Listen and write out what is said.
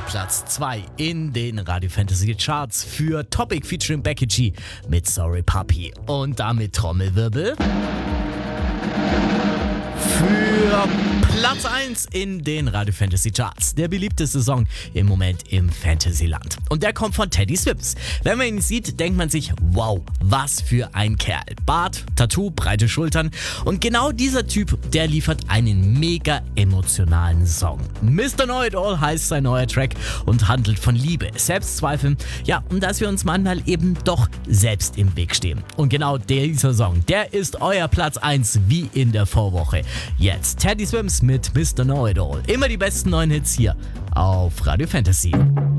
neuer Platz 2 in den Radio Fantasy Charts für Topic featuring Becky G mit Sorry Puppy. Und damit Trommelwirbel. Für Platz 1 in den Radio Fantasy Charts. Der beliebteste Song im Moment im Fantasyland. Und der kommt von Teddy Swims. Wenn man ihn sieht, denkt man sich, wow, was für ein Kerl. Bart, Tattoo, breite Schultern. Und genau dieser Typ, der liefert einen mega emotionalen Song. Mr. Know It All heißt sein neuer Track und handelt von Liebe, Selbstzweifeln, ja, und dass wir uns manchmal eben doch selbst im Weg stehen. Und genau dieser Song, der ist euer Platz 1 wie in der Vorwoche. Jetzt Teddy Swims mit Mr. Know It All. Immer die besten neuen Hits hier auf Radio Fantasy.